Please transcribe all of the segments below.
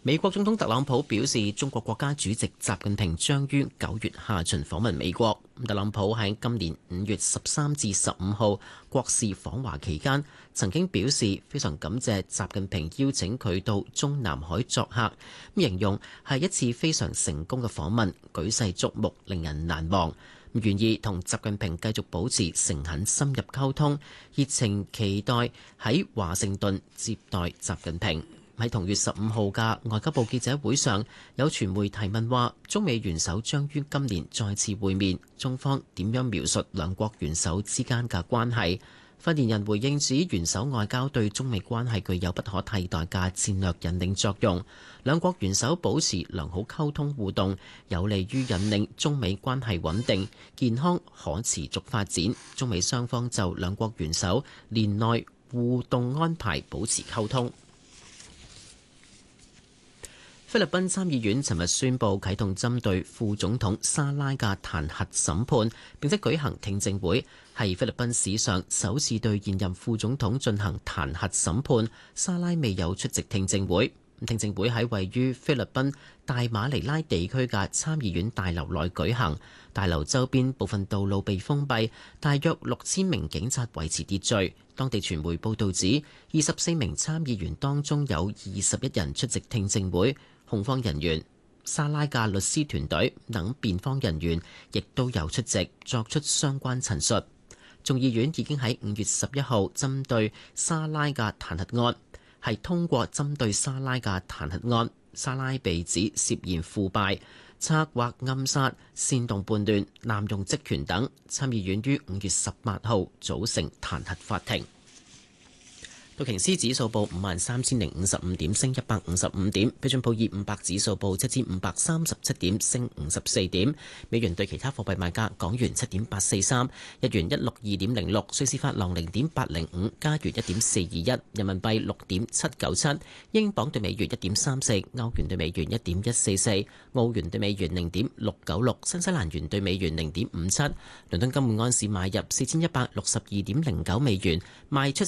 美國總統特朗普表示，中國國家主席習近平將於9月下旬訪問美國。特朗普喺今年5月13至15號國事訪華期間，曾經表示非常感謝習近平邀請佢到中南海作客，形容係一次非常成功嘅訪問，舉世矚目，令人難忘。願意同習近平繼續保持誠懇深入溝通，熱情期待喺華盛頓接待習近平。喺同月15號嘅外交部記者會上，有傳媒提問話，中美元首將於今年再次會面，中方點樣描述兩國元首之間嘅關係？發言人回應指，元首外交對中美關係具有不可替代嘅戰略引領作用，兩國元首保持良好溝通互動，有利於引領中美關係穩定、健康、可持續發展。中美雙方就兩國元首年內互動安排保持溝通。菲律賓參議院尋日宣布啟動針對副總統沙拉嘅彈劾審判，並且舉行聽證會，係菲律賓史上首次對現任副總統進行彈劾審判。沙拉未有出席聽證會。聽證會喺位於菲律賓大馬尼拉地區嘅參議院大樓內舉行，大樓周邊部分道路被封閉，大約6000名警察維持秩序。當地傳媒報導指，24名參議員當中有21人出席聽證會。控方人員、沙拉嘅律師團隊等辯方人員亦都有出席，作出相關陳述。眾議院已經喺5月11號針對沙拉嘅彈劾案係通過針對沙拉嘅彈劾案。沙拉被指涉嫌腐敗、策劃暗殺、煽動叛亂、濫用職權等。參議院於5月18號組成彈劾法庭。道瓊斯指數報53,055點，升155點；標準普爾500指數報7,537點，升54點。美元對其他貨幣賣價：港元7.843，日元162.06，瑞士法郎0.805，加元1.421，人民幣6.797，英鎊對美元1.34，歐元對美元1.144，澳元對美元0.696，新西蘭元對美元0.57。倫敦金每安士買入4162.09美元，賣出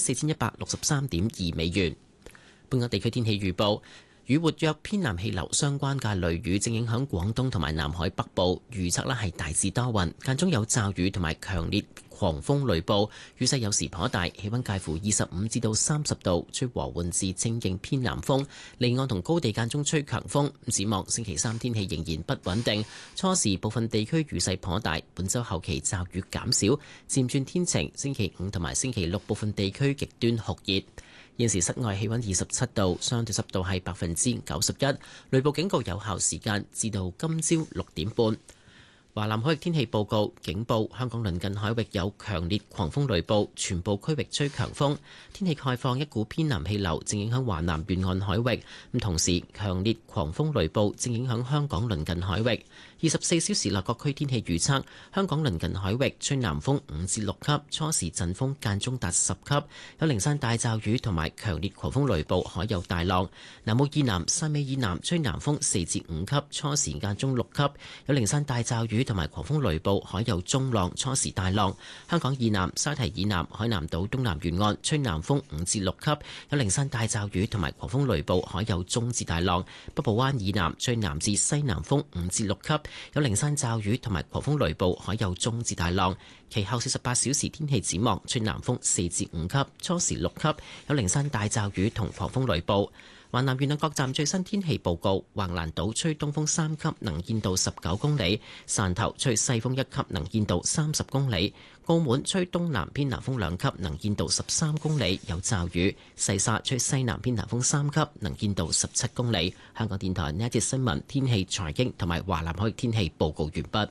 4163.2美元。本港地區天氣預報，與活躍偏南氣流相關嘅雷雨正影響廣東同埋南海北部，預測係大致多雲，間中有驟雨同埋強烈狂風雷暴，雨勢有時頗大，氣溫介乎25至到30度，吹和緩至清勁偏南風，離岸同高地間中吹強風。展望星期三天氣仍然不穩定，初時部分地區雨勢頗大，本週後期驟雨減少，漸轉天晴。星期五同埋星期六部分地區極端酷熱。現時室外氣溫27度，相對濕度係91%，雷暴警告有效時間至到今朝6點半。華南海域天氣報告警報，香港鄰近海域有強烈狂風雷暴，全部區域吹強風。天氣概況，一股偏南氣流正影響華南沿岸海域，同時強烈狂風雷暴正影響香港鄰近海域。24小時內各區天氣預測：香港鄰近海域吹南風5至6級，初時陣風間中達10級，有零散大驟雨同埋強烈狂風雷暴，海有大浪。南澳以南、汕尾以南吹南風4至5級，初時間中6級，有零散大驟雨同埋狂風雷暴，海有中浪，初時大浪。香港以南、沙堤以南、海南島東南沿岸吹南風5至6級，有零散大驟雨同埋狂風雷暴，海有中至大浪。北部灣以南吹南至西南風5至6級，有零散驟雨同埋狂風雷暴，海有中至大浪。其後48小時天氣展望，吹南風4至5級，初時6級，有零散大驟雨同狂風雷暴。華南沿岸各站最新天氣報告：橫瀾島吹東風3級，能見度19公里；汕頭吹西風1級，能見度30公里；澳門吹東南偏南風2級，能見度13公里，有驟雨；西沙吹西南偏南風3級，能見度17公里。香港電台呢一節新聞、天氣、財經同埋華南海域天氣報告完畢。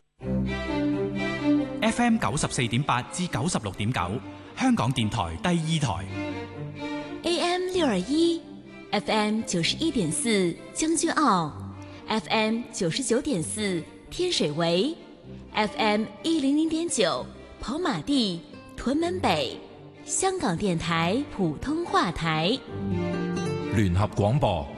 FM 94.8至96.9，香港電台第二台。 AM 621，FM 91.4，將軍澳 ，FM 99.4，天水圍 ，FM 100.9，跑馬地、屯門北，香港電台普通話台。 聯合廣播。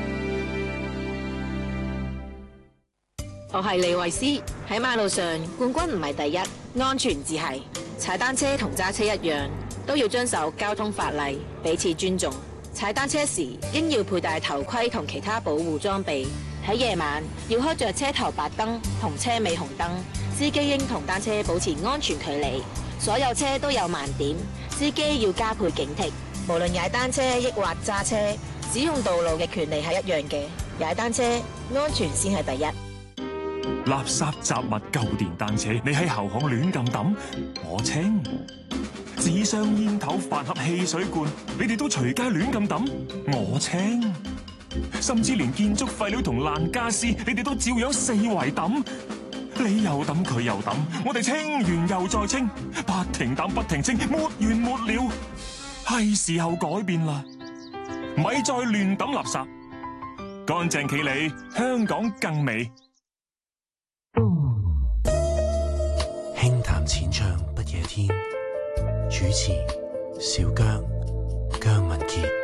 我係李慧詩，喺馬路上冠軍唔係第一，安全至係。踩單車同揸車一樣，都要遵守交通法例，彼此尊重。 踩單車時應要佩戴頭盔同其他保護裝備。喺夜晚要開着車頭白燈同車尾紅燈。司機應同單車保持安全距離。所有車都有盲點，司機要加倍警惕。無論踩單車抑或揸車，使用道路嘅權利係一樣嘅。踩單車安全先係第一。 垃圾雜物舊電單車，你喺後巷亂咁抌，我清；紙箱煙頭飯盒汽水罐，你哋都隨街亂咁抌，我清；甚至連建築廢料同爛家私，你哋都照樣四圍抌。你又抌佢又抌，我哋清完又再清，不停抌不停清，沒完沒了。係時候改變啦，咪再亂抌垃圾，乾淨企理，香港更美。 輕談淺唱不夜天，主持小姜、姜文傑。